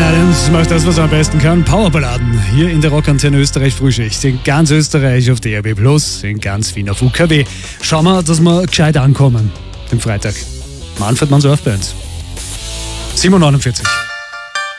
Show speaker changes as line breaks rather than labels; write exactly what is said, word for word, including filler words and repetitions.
Adams macht das, was er am besten kann. Powerballaden. Hier in der Rockantenne Österreich Frühschicht. In ganz Österreich auf D R B Plus, in ganz Wien auf U K W. Schauen wir, dass wir gescheit ankommen. Am Freitag. Manfred Mann Surfbands. sieben Uhr neunundvierzig.